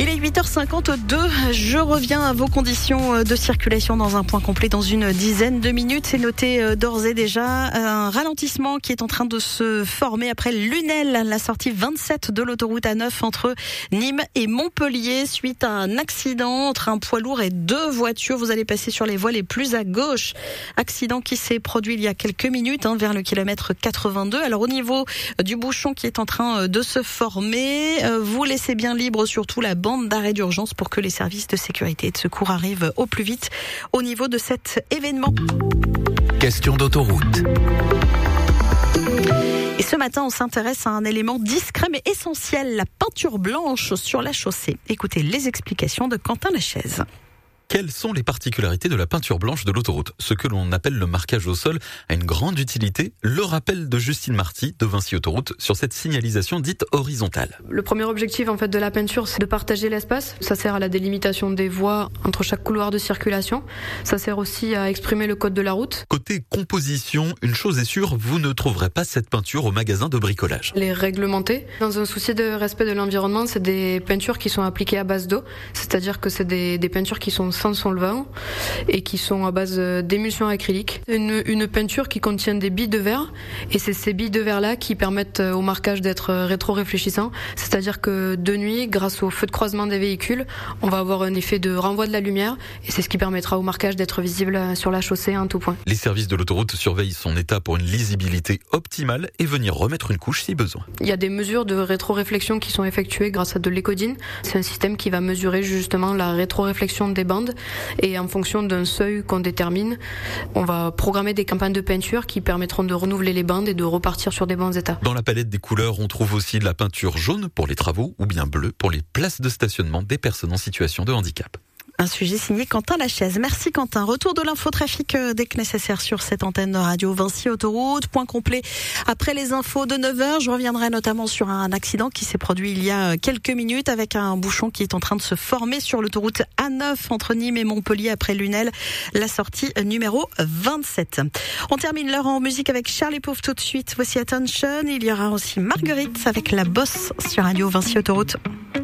Il est 8h52, je reviens à vos conditions de circulation dans un point complet dans une dizaine de minutes. C'est noté d'ores et déjà un ralentissement qui est en train de se former après Lunel, la sortie 27 de l'autoroute A9 entre Nîmes et Montpellier suite à un accident entre un poids lourd et deux voitures. Vous allez passer sur les voies les plus à gauche. Accident qui s'est produit il y a quelques minutes vers le kilomètre 82. Alors au niveau du bouchon qui est en train de se former, vous laissez bien libre surtout la bande d'arrêt d'urgence pour que les services de sécurité et de secours arrivent au plus vite au niveau de cet événement. Question d'autoroute. Et ce matin, on s'intéresse à un élément discret mais essentiel, la peinture blanche sur la chaussée. Écoutez les explications de Quentin Lachaise. Quelles sont les particularités de la peinture blanche de l'autoroute ? Ce que l'on appelle le marquage au sol a une grande utilité. Le rappel de Justine Marty de Vinci Autoroute sur cette signalisation dite horizontale. Le premier objectif de la peinture, c'est de partager l'espace. Ça sert à la délimitation des voies entre chaque couloir de circulation. Ça sert aussi à exprimer le code de la route. Côté composition, une chose est sûre, vous ne trouverez pas cette peinture au magasin de bricolage. Elle est réglementée. Dans un souci de respect de l'environnement, c'est des peintures qui sont appliquées à base d'eau. C'est-à-dire que c'est des peintures qui sont sans solvant et qui sont à base d'émulsion acrylique. Une peinture qui contient des billes de verre et c'est ces billes de verre là qui permettent au marquage d'être rétro-réfléchissant. C'est-à-dire que de nuit, grâce au feu de croisement des véhicules, on va avoir un effet de renvoi de la lumière et c'est ce qui permettra au marquage d'être visible sur la chaussée en tout point. Les services de l'autoroute surveillent son état pour une lisibilité optimale et venir remettre une couche si besoin. Il y a des mesures de rétro-réflexion qui sont effectuées grâce à de l'écodine. C'est un système qui va mesurer justement la rétro-réflexion des bandes. Et en fonction d'un seuil qu'on détermine, on va programmer des campagnes de peinture qui permettront de renouveler les bandes et de repartir sur des bons états. Dans la palette des couleurs, on trouve aussi de la peinture jaune pour les travaux ou bien bleue pour les places de stationnement des personnes en situation de handicap. Un sujet signé Quentin Lachaise. Merci Quentin. Retour de l'infotrafic dès que nécessaire sur cette antenne de radio Vinci Autoroute. Point complet après les infos de 9h. Je reviendrai notamment sur un accident qui s'est produit il y a quelques minutes avec un bouchon qui est en train de se former sur l'autoroute A9 entre Nîmes et Montpellier après Lunel, la sortie numéro 27. On termine l'heure en musique avec Charlie Puth tout de suite. Voici Attention. Il y aura aussi Marguerite avec La Bosse sur radio Vinci Autoroute.